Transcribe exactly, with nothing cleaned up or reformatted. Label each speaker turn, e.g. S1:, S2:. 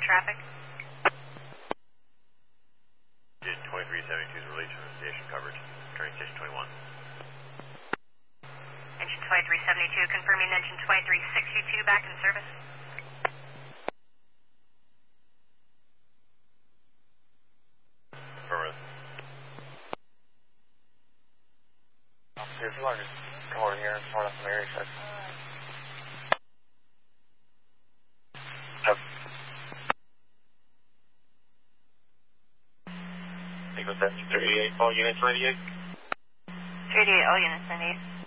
S1: traffic.
S2: twenty-three seventy-two is released from the station coverage. Train station twenty-one.
S1: Engine twenty-three seventy-two, confirming engine twenty-three sixty-two back in service.
S2: Affirmative.
S3: Officer, if you want to just come over here and start off some area check. Yep. Eagle seven three eighty-eight, all units ninety-eight.
S1: three eighty-eight, all units ninety-eight.